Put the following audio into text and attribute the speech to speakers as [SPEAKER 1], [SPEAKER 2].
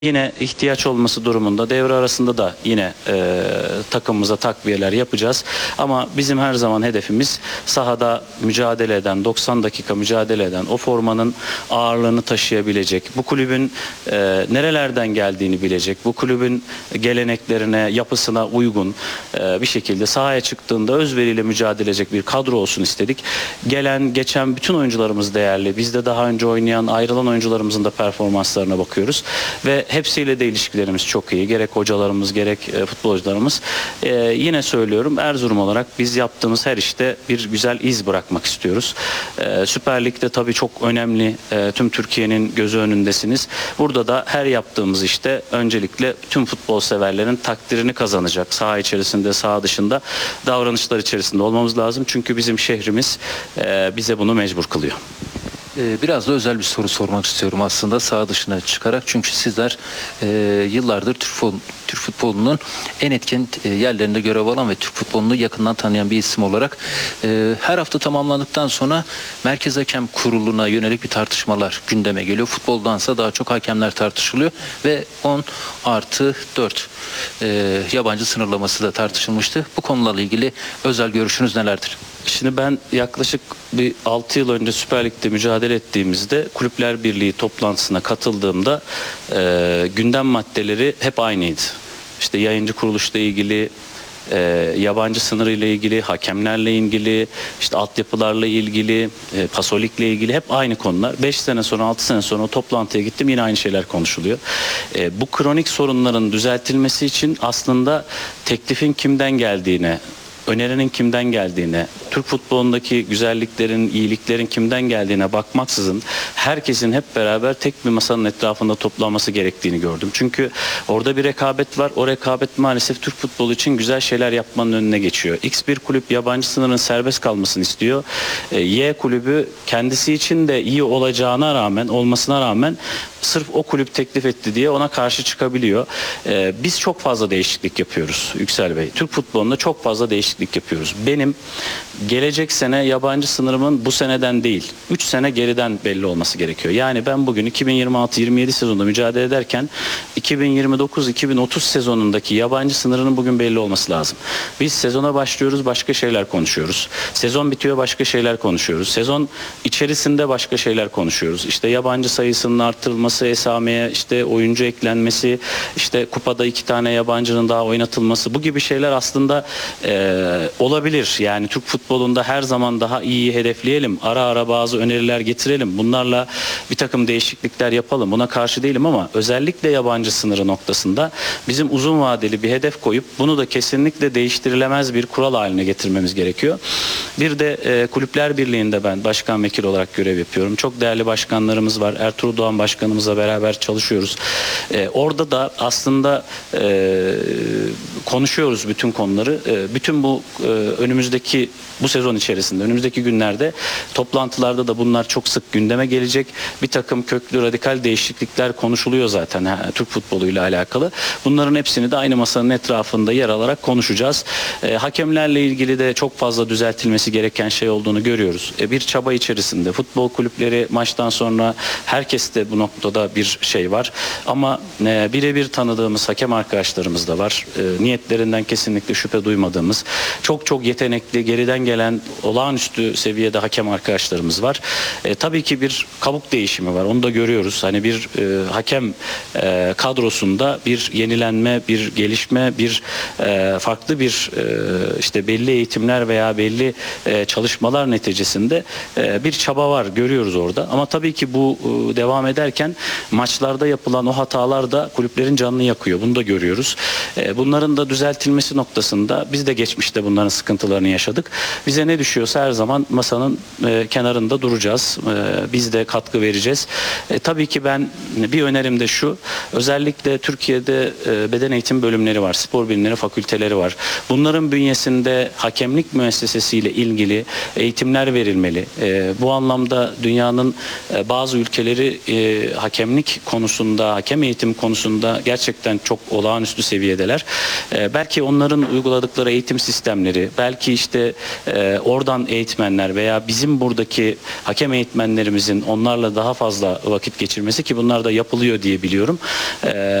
[SPEAKER 1] Yine ihtiyaç olması durumunda devre arasında da yine takımımıza takviyeler yapacağız. Ama bizim her zaman hedefimiz sahada mücadele eden, 90 dakika mücadele eden, o formanın ağırlığını taşıyabilecek, bu kulübün nerelerden geldiğini bilecek, bu kulübün geleneklerine, yapısına uygun bir şekilde sahaya çıktığında özveriyle mücadele edecek bir kadro olsun istedik. Gelen, geçen bütün oyuncularımız değerli. Bizde daha önce oynayan, ayrılan oyuncularımızın da performanslarına bakıyoruz ve hepsiyle de ilişkilerimiz çok iyi. Gerek hocalarımız gerek futbolcularımız. Yine söylüyorum, Erzurum olarak biz yaptığımız her işte bir güzel iz bırakmak istiyoruz. Süper Lig'de tabii çok önemli. Tüm Türkiye'nin gözü önündesiniz. Burada da her yaptığımız işte öncelikle tüm futbol severlerin takdirini kazanacak. Saha içerisinde, saha dışında davranışlar içerisinde olmamız lazım. Çünkü bizim şehrimiz bize bunu mecbur kılıyor.
[SPEAKER 2] Biraz da özel bir soru sormak istiyorum aslında saha dışına çıkarak. Çünkü sizler yıllardır Türk futbolunun en etkin yerlerinde görev alan ve Türk futbolunu yakından tanıyan bir isim olarak her hafta tamamlandıktan sonra Merkez Hakem Kurulu'na yönelik bir tartışmalar gündeme geliyor. Futboldansa daha çok hakemler tartışılıyor ve 10+4 yabancı sınırlaması da tartışılmıştı. Bu konularla ilgili özel görüşünüz nelerdir?
[SPEAKER 1] Şimdi ben yaklaşık bir 6 yıl önce Süper Lig'de mücadele ettiğimizde Kulüpler Birliği toplantısına katıldığımda gündem maddeleri hep aynıydı. İşte yayıncı kuruluşla ilgili, yabancı sınırı ile ilgili, hakemlerle ilgili, işte altyapılarla ilgili, pasolikle ilgili hep aynı konular. 5 sene sonra, 6 sene sonra o toplantıya gittim, yine aynı şeyler konuşuluyor. Bu kronik sorunların düzeltilmesi için aslında teklifin kimden geldiğine, önerinin kimden geldiğine, Türk futbolundaki güzelliklerin, iyiliklerin kimden geldiğine bakmaksızın herkesin hep beraber tek bir masanın etrafında toplanması gerektiğini gördüm. Çünkü orada bir rekabet var. O rekabet maalesef Türk futbolu için güzel şeyler yapmanın önüne geçiyor. X bir kulüp yabancı sınırın serbest kalmasını istiyor. Y kulübü kendisi için de iyi olmasına rağmen sırf o kulüp teklif etti diye ona karşı çıkabiliyor. Biz çok fazla değişiklik yapıyoruz Yüksel Bey. Türk futbolunda çok fazla değişiklik yapıyoruz. Benim gelecek sene yabancı sınırımın bu seneden değil, 3 sene geriden belli olması gerekiyor. Yani ben bugün 2026-27 sezonunda mücadele ederken 2029-2030 sezonundaki yabancı sınırının bugün belli olması lazım. Biz sezona başlıyoruz, başka şeyler konuşuyoruz. Sezon bitiyor, başka şeyler konuşuyoruz. Sezon içerisinde başka şeyler konuşuyoruz. İşte yabancı sayısının artırılması, esameye işte oyuncu eklenmesi, işte kupada 2 tane yabancının daha oynatılması, bu gibi şeyler aslında olabilir. Yani Türk futbolunda her zaman daha iyi hedefleyelim. Ara ara bazı öneriler getirelim. Bunlarla bir takım değişiklikler yapalım. Buna karşı değilim ama özellikle yabancı sınırı noktasında bizim uzun vadeli bir hedef koyup bunu da kesinlikle değiştirilemez bir kural haline getirmemiz gerekiyor. Bir de Kulüpler Birliği'nde ben başkan vekil olarak görev yapıyorum. Çok değerli başkanlarımız var. Ertuğrul Doğan başkanımızla beraber çalışıyoruz. Orada da aslında konuşuyoruz bütün konuları. Bütün bu önümüzdeki bu sezon içerisinde, önümüzdeki günlerde toplantılarda da bunlar çok sık gündeme gelecek. Bir takım köklü radikal değişiklikler konuşuluyor zaten Türk futboluyla alakalı. Bunların hepsini de aynı masanın etrafında yer alarak konuşacağız. Hakemlerle ilgili de çok fazla düzeltilmesi gereken şey olduğunu görüyoruz. Bir çaba içerisinde futbol kulüpleri maçtan sonra herkes de bu noktada bir şey var. Ama birebir tanıdığımız hakem arkadaşlarımız da var. Niyetlerinden kesinlikle şüphe duymadığımız, çok yetenekli, geriden gelen olağanüstü seviyede hakem arkadaşlarımız var. Tabii ki bir kabuk değişimi var. Onu da görüyoruz. Hani bir hakem kadrosunda bir yenilenme, bir gelişme, bir farklı bir işte belli eğitimler veya belli çalışmalar neticesinde bir çaba var. Görüyoruz orada. Ama tabii ki bu devam ederken maçlarda yapılan o hatalar da kulüplerin canını yakıyor. Bunu da görüyoruz. Bunların da düzeltilmesi noktasında biz de geçmişte bunların sıkıntılarını yaşadık. Bize ne düşüyorsa her zaman masanın kenarında duracağız. Biz de katkı vereceğiz. Tabii ki ben bir önerim de şu. Özellikle Türkiye'de beden eğitim bölümleri var. Spor bilimleri fakülteleri var. Bunların bünyesinde hakemlik müessesesiyle ilgili eğitimler verilmeli. Bu anlamda dünyanın bazı ülkeleri hakemlik konusunda, hakem eğitim konusunda gerçekten çok olağanüstü seviyedeler. Belki onların uyguladıkları eğitim sistemi sistemleri, belki işte oradan eğitmenler veya bizim buradaki hakem eğitmenlerimizin onlarla daha fazla vakit geçirmesi, ki bunlar da yapılıyor diye biliyorum.